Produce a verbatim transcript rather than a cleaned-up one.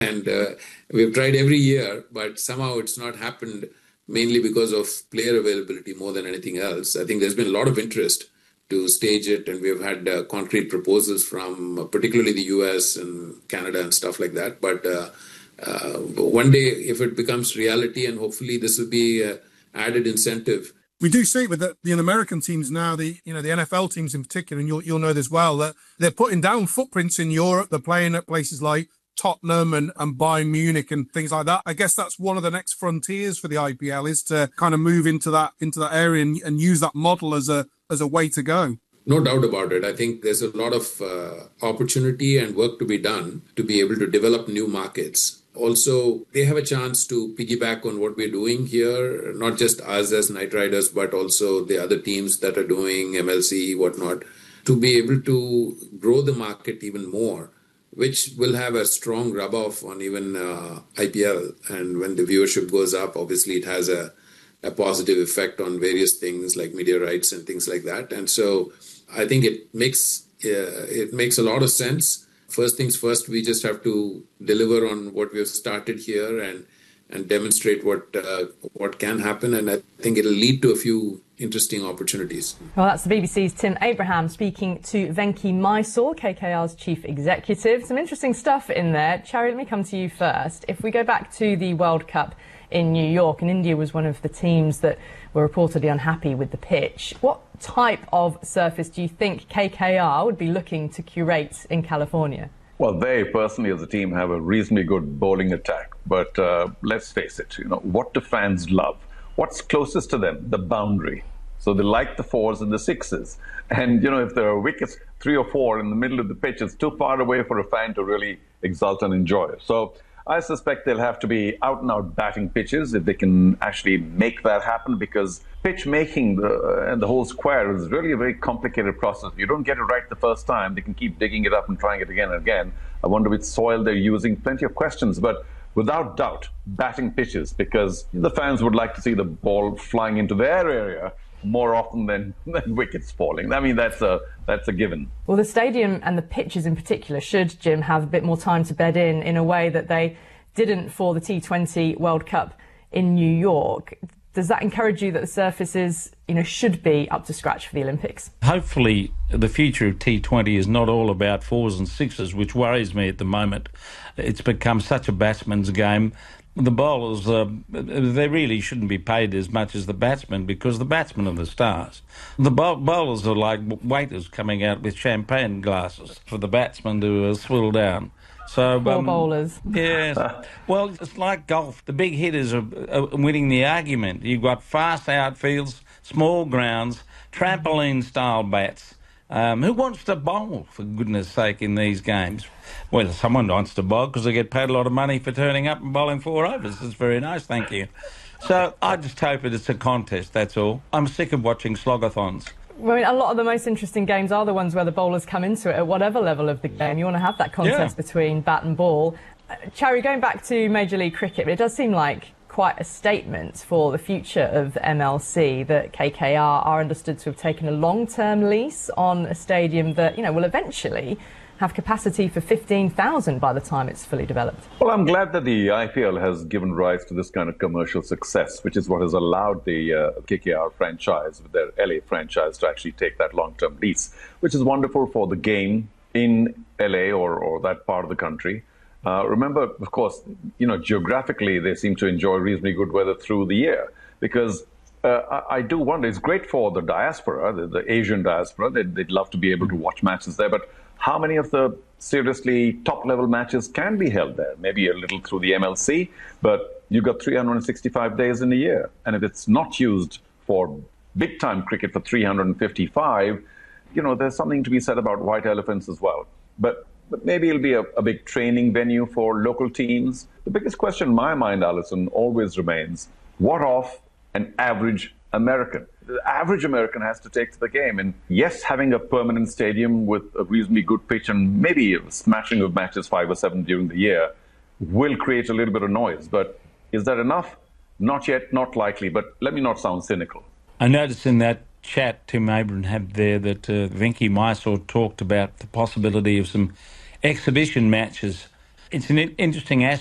And uh, we've tried every year, but somehow it's not happened, mainly because of player availability more than anything else. I think there's been a lot of interest to stage it, and we've had uh, concrete proposals from uh, particularly the U S and Canada and stuff like that. But uh, uh, one day, if it becomes reality, and hopefully this will be uh, added incentive. We do see it with the, the American teams now, the you know the N F L teams in particular, and you'll you'll know this well, that they're putting down footprints in Europe. They're playing at places like Tottenham and, and Bayern Munich and things like that. I guess that's one of the next frontiers for the I P L, is to kind of move into that into that area and, and use that model as a as a way to go. No doubt about it. I think there's a lot of uh, opportunity and work to be done to be able to develop new markets. Also, they have a chance to piggyback on what we're doing here, not just us as Knight Riders, but also the other teams that are doing M L C, whatnot, to be able to grow the market even more, which will have a strong rub-off on even uh, I P L. And when the viewership goes up, obviously it has a, a positive effect on various things like media rights and things like that. And so I think it makes uh, it makes a lot of sense. First things first, we just have to deliver on what we've started here and and demonstrate what uh, what can happen. And I think it'll lead to a few interesting opportunities. Well, that's the B B C's Tim Abraham speaking to Venki Mysore, K K R's chief executive. Some interesting stuff in there. Chari, let me come to you first. If we go back to the World Cup in New York, and India was one of the teams that were reportedly unhappy with the pitch, what type of surface do you think K K R would be looking to curate in California? Well, they personally as a team have a reasonably good bowling attack. But uh, let's face it, you know, what do fans love? What's closest to them? The boundary. So they like the fours and the sixes. And, you know, if there are wickets, three or four in the middle of the pitch, it's too far away for a fan to really exult and enjoy it. So I suspect they'll have to be out-and-out batting pitches if they can actually make that happen, because pitch making the, and the whole square is really a very complicated process. If you don't get it right the first time, they can keep digging it up and trying it again and again. I wonder which soil they're using. Plenty of questions, but without doubt, batting pitches, because the fans would like to see the ball flying into their area more often than, than wickets falling. I mean, that's a that's a given. Well, the stadium and the pitches in particular should, Jim, have a bit more time to bed in, in a way that they didn't for the T twenty World Cup in New York. Does that encourage you that the surfaces, you know, should be up to scratch for the Olympics? Hopefully the future of T twenty is not all about fours and sixes, which worries me at the moment. It's become such a batsman's game. The bowlers, uh, they really shouldn't be paid as much as the batsmen, because the batsmen are the stars. The bow- bowlers are like waiters coming out with champagne glasses for the batsmen to uh, swill down. So, Poor um, bowlers. Yes. Well, it's like golf. The big hitters are, are winning the argument. You've got fast outfields, small grounds, trampoline-style bats. Um, who wants to bowl, for goodness sake, in these games? Well, someone wants to bowl because they get paid a lot of money for turning up and bowling four overs. It's very nice, thank you. So I just hope that it's a contest, that's all. I'm sick of watching slogathons. I mean, a lot of the most interesting games are the ones where the bowlers come into it at whatever level of the game. You want to have that contest Yeah. between bat and ball. Uh, Chari, going back to Major League Cricket, it does seem like quite a statement for the future of M L C that K K R are understood to have taken a long-term lease on a stadium that, you know, will eventually have capacity for fifteen thousand by the time it's fully developed. Well, I'm glad that the I P L has given rise to this kind of commercial success, which is what has allowed the uh, K K R franchise, with their L A franchise, to actually take that long-term lease, which is wonderful for the game in L A or, or that part of the country. Uh, remember, of course, you know, geographically, they seem to enjoy reasonably good weather through the year, because uh, I, I do wonder, it's great for the diaspora, the, the Asian diaspora. They'd, they'd love to be able to watch matches there, but how many of the seriously top-level matches can be held there? Maybe a little through the M L C, but you've got three hundred sixty-five days in a year. And if it's not used for big-time cricket for three hundred fifty-five, you know, there's something to be said about white elephants as well. But, but maybe it'll be a, a big training venue for local teams. The biggest question in my mind, Alison, always remains, what of an average American? The average American has to take to the game. And yes, having a permanent stadium with a reasonably good pitch and maybe a smashing of matches, five or seven during the year, will create a little bit of noise. But is that enough? Not yet, not likely. But let me not sound cynical. I noticed in that chat Tim Abraham had there that uh, Venki Mysore talked about the possibility of some exhibition matches it's an interesting aspect.